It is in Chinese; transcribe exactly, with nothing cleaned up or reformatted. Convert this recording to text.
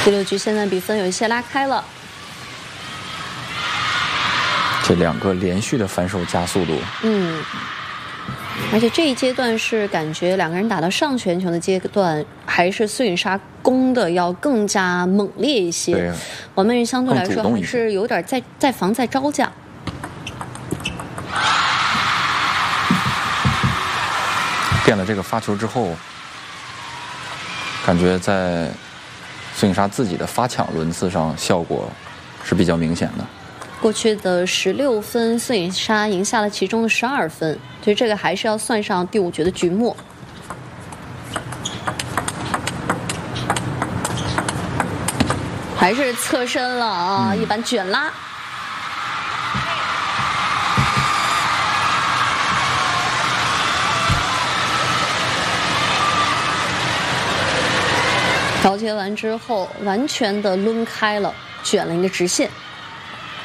第六局现在比分有一些拉开了。 这两个连续的反手加速度， 嗯，而且这一阶段是感觉两个人打到上旋球的阶段，还是孙颖莎攻的要更加猛烈一些。 对， 王曼昱相对来说还是有点在在防在招架。 变了这个发球之后，感觉在孙颖莎自己的发抢轮次上效果是比较明显的。 过去的十六分，孙颖莎赢下了其中的十二分，所以这个还是要算上第五局的局末。还是侧身了啊，嗯、一板卷拉。调节完之后，完全的抡开了，卷了一个直线。